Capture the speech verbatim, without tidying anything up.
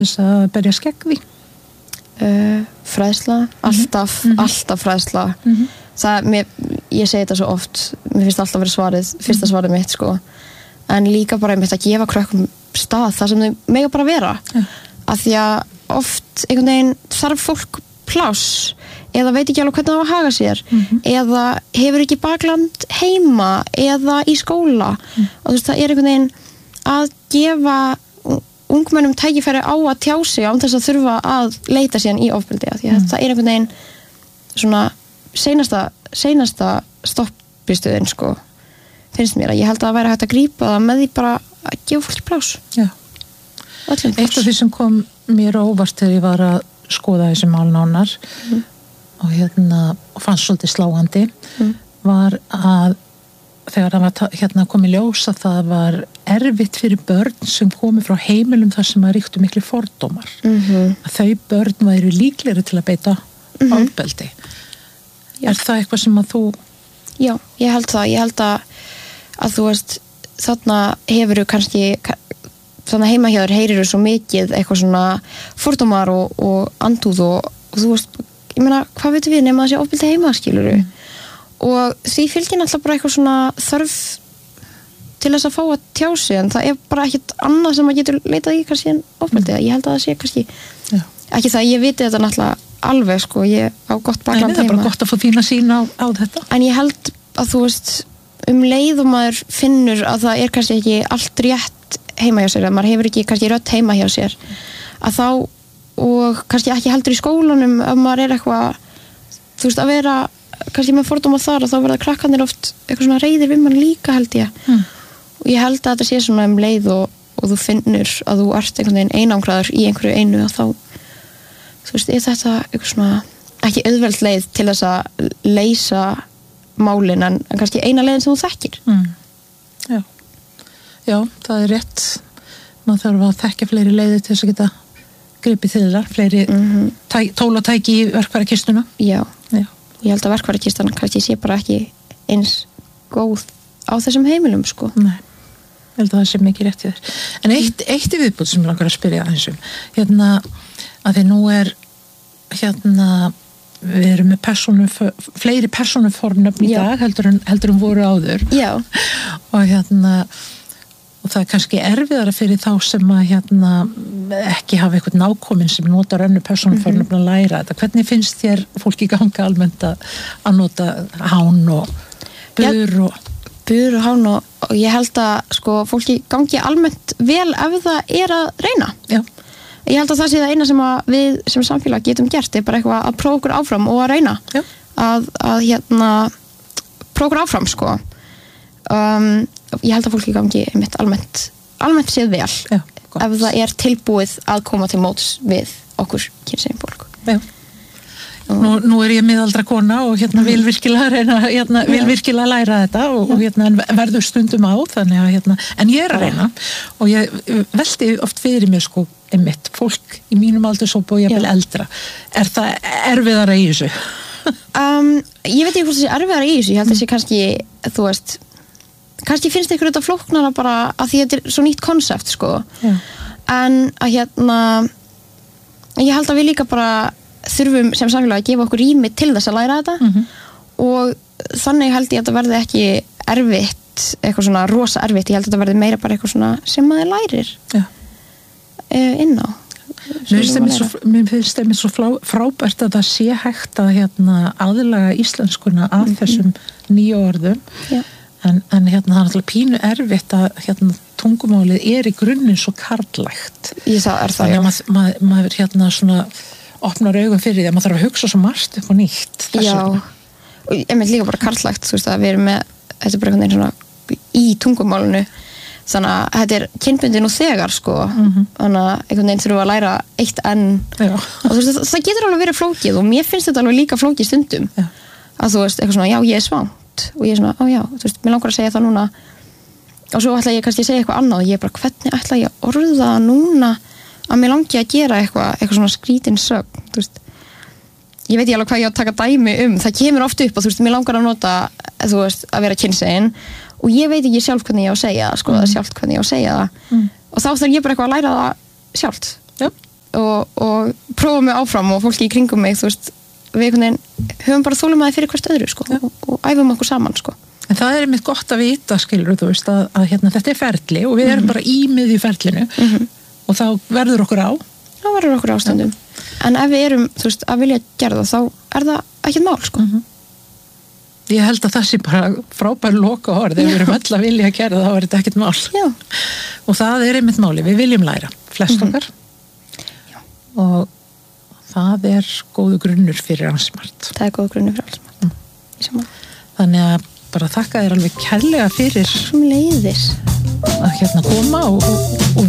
þess að berja skegg því? Uh, fræðsla, alltaf, mm-hmm. alltaf fræðsla. Mm-hmm. Það, mér, ég segi þetta svo oft, mér finnst alltaf verið svarið, fyrsta svarið mitt, sko. En líka bara einmitt að gefa krökkum stað þar sem þau mega bara vera. Ja. Af því að oft einhvern veginn þarf fólk pláss eða veit ekki alveg hvernig það á að haga sér mm-hmm. eða hefur ekki bakland heima eða í skóla. Mm. Og þú veist, það er einhvern veginn að gefa ungmennum tækifæri á að tjá sig án þess að þurfa að leita síðan í ofbeldi af því að mm. það er einhvern veginn svona seinasta, seinasta stoppistöðin sko finnst mér að ég held að það væri hægt að grípa það með því bara að gefa fólki pláss. Já. Eitt af því sem kom mér óvart þegar ég var að skoða þessi mál nánar mm. og hérna og fannst svolítið sláandi mm. var að þegar það var hérna komið ljós að það var erfitt fyrir börn sem komi frá heimilum þar sem að ríktu miklu fordómar mm-hmm. að þau börn væru líklegri til að beita mm-hmm. ofbeldi. Er það eitthvað sem að þú Já, ég held það, ég held að að þú veist, þarna hefur kannski, þarna heima hjá þér heyrir svo mikið eitthvað svona fordómar og, og andúð og, og þú veist, ég meina, hvað veitum við nema að sé ofbeldi heima, skilurðu mm. og því fylgir alltaf bara eitthvað svona þörf til þess að fá að tjá sig en það er bara ekkert annað sem maður getur leitað í kannski en ofbeldi, ég held að það sé kannski Já. Ekki það, ég viti þetta náttúrulega alveg sko, ég á gott bakland heima. Nei, það er bara gott að fá þína sín á, á þetta. En ég held að þú veist, um leið og maður finnur að það er kannski ekki allt rétt heima hjá sér, að maður hefur ekki kannski rödd heima hjá sér, að þá og kannski ekki heldur í skólanum ef maður er eitthvað, þú veist, að vera kannski með fordóma þar og þá verða krakkarnir oft eitthvað svona reiðir við mann líka held ég. Mm. Og ég held að þetta sé svona um leið og, og þú finnur að þú ert einhvern veginn einangraður í einhverju einu og þá, þú veist, er þetta eitthvað svona, ekki auðveld leið til þess að leysa málin en, en kannski eina leiðin sem þú þekkir. Mm. Já. Já, það er rétt. Maður þarf að þekka fleiri leiðir til þess að geta gripið til þar, fleiri mm-hmm. tæ, tólatæki í verkfærakistuna. Já. Já. Ég held að verkfærakistan kannski sé bara ekki eins góð á þessum heimilum, sko. Nei. Ég held að það sé mikið rétt í þér. En eitt, eitt í viðbútt sem ég langar að spyrja aðeins um, hérna, að því nú er, hérna, við erum með persónu, fleiri persónufornöfn í dag heldur en, heldur en voru áður. Já. Og hérna, og það er kannski erfiðara fyrir þá sem að, hérna, ekki hafa eitthvað nákominn sem notar önnu persónufornöfn mm-hmm. að læra þetta. Hvernig finnst þér fólki ganga almennt að, að nota hán og bur og... bur og hán og, og ég held að sko fólki gangi almennt vel ef það er að reyna. Já. Ég held að það sé það eina sem að við sem samfélag getum gert er bara eitthvað að prófa okkur áfram og að reyna. Já. Að, að hérna prófa okkur áfram sko. Um, ég held að fólki gangi einmitt almennt, almennt séð vel. Já, gott. Ef það er tilbúið að koma til móts við okkur kynsegin fólk. Já. Nú, nú er ég miðaldra kona og hérna vil virkilega reyna, hérna vil virkilega læra þetta og, og hérna verður stundum á þannig að hérna, en ég er að reyna og ég velti oft fyrir mér sko einmitt, fólk í mínum aldurshópi og ég vil eldra. Er það erfiðara í þessu? um, ég veit ekki hvort það sé erfiðara í þessu, ég held að það sé kannski, þú veist, kannski finnst ykkur þetta flóknara bara að því þetta er svo nýtt konsept sko. Já. En að hérna, ég held að við líka bara þurfum sem samfélag að gefa okkur rými til þess að læra þetta mm-hmm. og þannig held ég að þetta verði ekki erfitt, eitthvað svona rosa erfitt, ég held að þetta verði meira bara eitthvað svona sem maður lærir Já. inn á. Mér finnst það svo flá, frábært að það sé hægt að hérna, aðlaga íslenskuna að mm-hmm. þessum nýju orðum en, en hérna, það er náttúrulega pínu erfitt að hérna, tungumálið er í grunninn svo karlægt. Ég það er það, þannig að maður, maður, maður hérna svona opnar augun fyrir því að maður þarf að hugsa svo margt upp og nýtt. Já, og ég með líka bara karlægt, þú veist að við erum með, þetta er bara einhvern veginn svona í tungumálinu, þannig að þetta er kynbundin og þegar sko, mm-hmm. þannig að einhvern veginn þurfum að læra eitt enn Já. Og þú veist, það, það getur alveg verið flókið og mér finnst þetta alveg líka flókið stundum, Já. Að þú veist, eitthvað svona, já, ég er svangt og ég er svona, á já, þú veist, mér langar að segja það núna og svo ætla ég kannski að segja eitthvað annað og ég er bara, hvernig ætla ég að orða það núna að mér langi að gera eitthvað, eitthvað svona skrítin sögn, þú veist. Ég veit ekki alveg hvað ég á að taka dæmi um, það kemur oft upp og þú veist, mér langar að nota, þú veist, að vera kynsegin og ég veit ekki sjálf hvernig ég á að segja það, sko, mm. sjálf hvernig ég á að segja það mm. og þá þarf ég bara eitthvað að læra það sjálft. Já. og, og prófa mig áfram og fólki í kringum mig, þú veist, við einhvern veginn höfum bara þolinmæði fyrir hvert öðru, sko, og, og æfum okkur saman, sko. En það er einmitt gott að vita, skilur, þú veist, að, að hérna, þetta er ferli og við erum mm-hmm. bara í miðju ferlinu mm-hmm. og þá verður okkur á. Þá verður okkur ástundum. Ja. En ef við erum, þú veist, að vilja gera það, þá er það ekkert mál, sko. Mm-hmm. Ég held að það sé bara frábær loka orð, ef við erum öll að vilja gera það, þá er þetta ekkert mál. Já. Og það er einmitt máli, við viljum læra, flest mm-hmm. okkar. Já. Og það er góðu grunnur fyrir Allsmart. Það er góðu grunnur fyrir Allsmart. Mm. Þannig að bara þakka þér alveg kærlega fyrir sem leiðis að hérna koma og, og, og